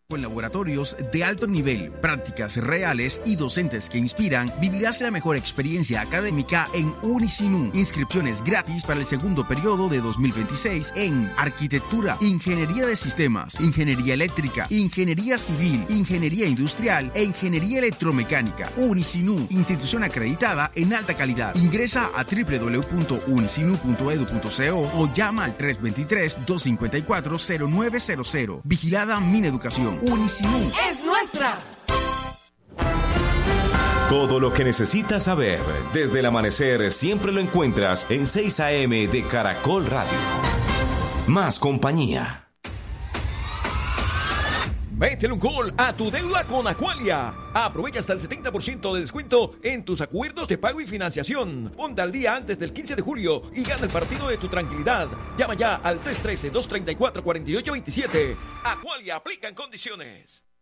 Con laboratorios de alto nivel, prácticas reales y docentes que inspiran, vivirás la mejor experiencia académica en Unisinú. Inscripciones gratis para el segundo periodo de 2026 en Arquitectura, Ingeniería de Sistemas, Ingeniería Eléctrica, Ingeniería Civil, Ingeniería Industrial e Ingeniería Electromecánica. Unisinú, institución acreditada en alta calidad. Ingresa a www.unisinu.edu.co o llama al 323-254-0900. Vigilada Mineducación. Unisinú es nuestra. Todo lo que necesitas saber desde el amanecer siempre lo encuentras en 6 AM de Caracol Radio. Más compañía. Métele un gol a tu deuda con Aqualia. Aprovecha hasta el 70% de descuento en tus acuerdos de pago y financiación. Ponte al día antes del 15 de julio y gana el partido de tu tranquilidad. Llama ya al 313-234-4827. Aqualia, aplican condiciones.